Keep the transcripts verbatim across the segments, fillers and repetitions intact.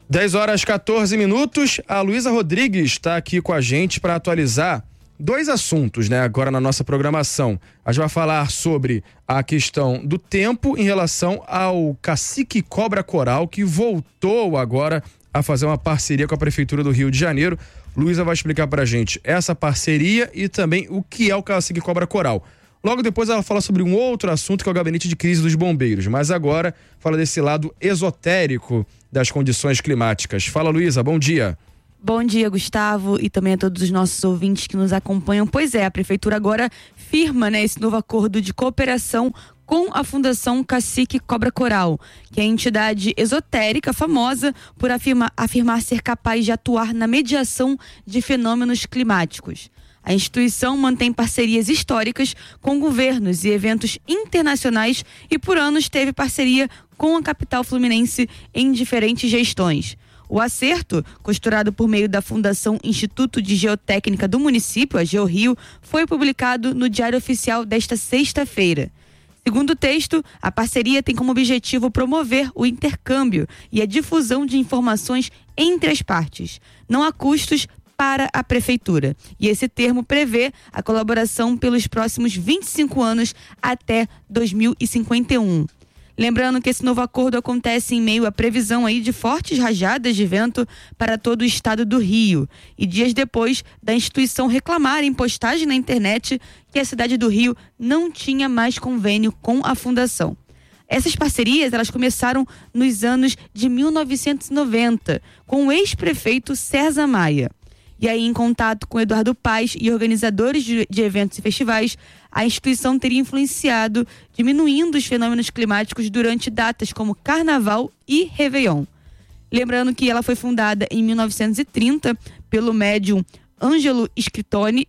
dez horas, quatorze minutos. A Luísa Rodrigues está aqui com a gente para atualizar dois assuntos, né? Agora na nossa programação. A gente vai falar sobre a questão do tempo em relação ao Cacique Cobra Coral, que voltou agora a fazer uma parceria com a Prefeitura do Rio de Janeiro. Luísa vai explicar pra gente essa parceria e também o que é o Cacique Cobra Coral. Logo depois ela fala sobre um outro assunto, que é o Gabinete de Crise dos Bombeiros. Mas agora fala desse lado esotérico das condições climáticas. Fala, Luísa, bom dia. Bom dia, Gustavo, e também a todos os nossos ouvintes que nos acompanham. Pois é, a Prefeitura agora firma, né, esse novo acordo de cooperação com a Fundação Cacique Cobra Coral, que é a entidade esotérica famosa por afirma, afirmar ser capaz de atuar na mediação de fenômenos climáticos. A instituição mantém parcerias históricas com governos e eventos internacionais e por anos teve parceria com a capital fluminense em diferentes gestões. O acerto, costurado por meio da Fundação Instituto de Geotécnica do município, a GeoRio, foi publicado no Diário Oficial desta sexta-feira. Segundo o texto, a parceria tem como objetivo promover o intercâmbio e a difusão de informações entre as partes. Não há custos para a Prefeitura. E esse termo prevê a colaboração pelos próximos vinte e cinco anos até dois mil e cinquenta e um. Lembrando que esse novo acordo acontece em meio à previsão aí de fortes rajadas de vento para todo o estado do Rio. E dias depois da instituição reclamar em postagem na internet que a cidade do Rio não tinha mais convênio com a fundação. Essas parcerias, elas começaram nos anos de mil novecentos e noventa, com o ex-prefeito César Maia. E aí, em contato com Eduardo Paes e organizadores de, de eventos e festivais, a instituição teria influenciado, diminuindo os fenômenos climáticos durante datas como Carnaval e Réveillon. Lembrando que ela foi fundada em mil novecentos e trinta pelo médium Ângelo Scritori.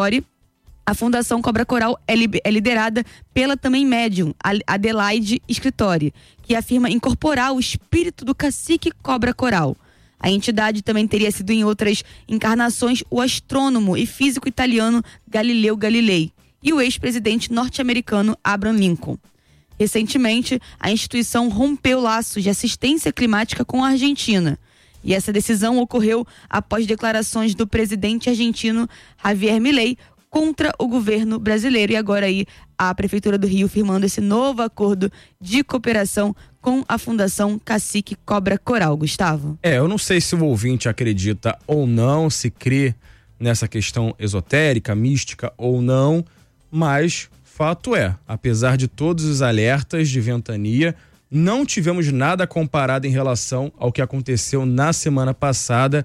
A Fundação Cobra Coral é, li, é liderada pela também médium Adelaide Scritori, que afirma incorporar o espírito do Cacique Cobra Coral. A entidade também teria sido em outras encarnações o astrônomo e físico italiano Galileu Galilei e o ex-presidente norte-americano Abraham Lincoln. Recentemente, a instituição rompeu laços de assistência climática com a Argentina. E essa decisão ocorreu após declarações do presidente argentino Javier Milei contra o governo brasileiro. E agora aí a Prefeitura do Rio firmando esse novo acordo de cooperação com a Fundação Cacique Cobra Coral. Gustavo? É, eu não sei se o ouvinte acredita ou não, se crê nessa questão esotérica, mística ou não, mas fato é, apesar de todos os alertas de ventania, não tivemos nada comparado em relação ao que aconteceu na semana passada.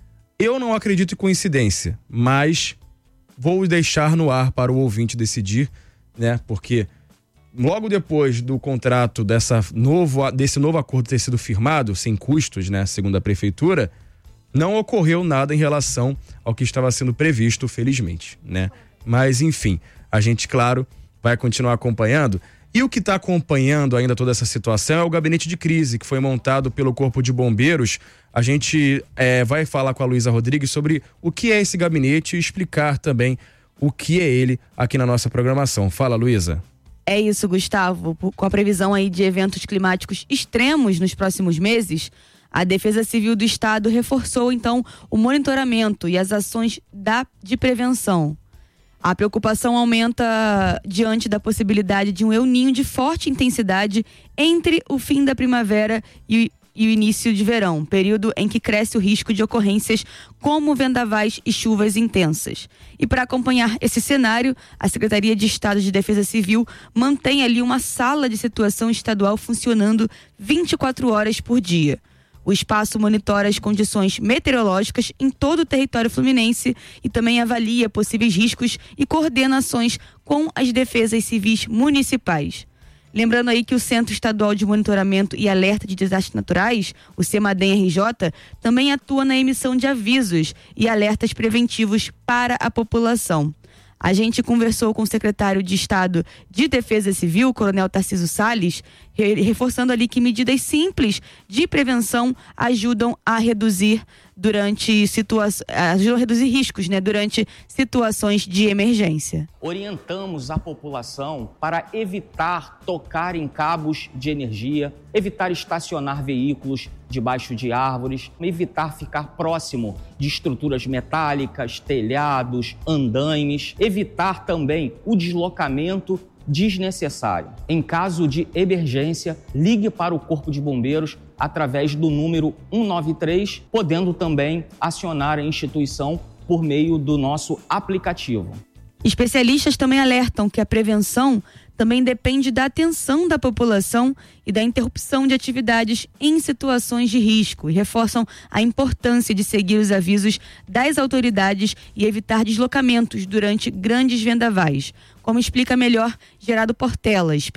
Eu não acredito em coincidência, mas vou deixar no ar para o ouvinte decidir, né? Porque logo depois do contrato dessa novo, desse novo acordo ter sido firmado, sem custos, né, segundo a Prefeitura, não ocorreu nada em relação ao que estava sendo previsto, felizmente, né? Mas, enfim, a gente, claro, vai continuar acompanhando. E o que está acompanhando ainda toda essa situação é o Gabinete de Crise, que foi montado pelo Corpo de Bombeiros. A gente é, vai falar com a Luísa Rodrigues sobre o que é esse gabinete e explicar também o que é ele aqui na nossa programação. Fala, Luísa. É isso, Gustavo. Com a previsão aí de eventos climáticos extremos nos próximos meses, a Defesa Civil do Estado reforçou, então, o monitoramento e as ações da, de prevenção. A preocupação aumenta diante da possibilidade de um El Niño de forte intensidade entre o fim da primavera e, e o início de verão, período em que cresce o risco de ocorrências como vendavais e chuvas intensas. E para acompanhar esse cenário, a Secretaria de Estado de Defesa Civil mantém ali uma sala de situação estadual funcionando vinte e quatro horas por dia. O espaço monitora as condições meteorológicas em todo o território fluminense e também avalia possíveis riscos e coordenações com as defesas civis municipais. Lembrando aí que o Centro Estadual de Monitoramento e Alerta de Desastres Naturais, o CEMADEM R J, também atua na emissão de avisos e alertas preventivos para a população. A gente conversou com o secretário de Estado de Defesa Civil, Coronel Tarcísio Salles, reforçando ali que medidas simples de prevenção ajudam a reduzir durante situações, ajudam a reduzir riscos, né, durante situações de emergência. Orientamos a população para evitar tocar em cabos de energia, evitar estacionar veículos debaixo de árvores, evitar ficar próximo de estruturas metálicas, telhados, andaimes, evitar também o deslocamento desnecessário. Em caso de emergência, ligue para o Corpo de Bombeiros através do número um nove três, podendo também acionar a instituição por meio do nosso aplicativo. Especialistas também alertam que a prevenção também depende da atenção da população e da interrupção de atividades em situações de risco, e reforçam a importância de seguir os avisos das autoridades e evitar deslocamentos durante grandes vendavais, como explica melhor Gerardo Portela,